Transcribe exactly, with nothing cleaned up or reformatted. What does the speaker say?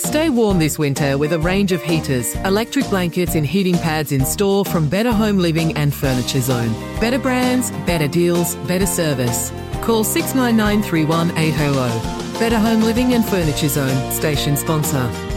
Stay warm this winter with a range of heaters, electric blankets and heating pads in store from Better Home Living and Furniture Zone. Better brands, better deals, better service. Call six nine nine, three one eight zero zero. Better Home Living and Furniture Zone, station sponsor.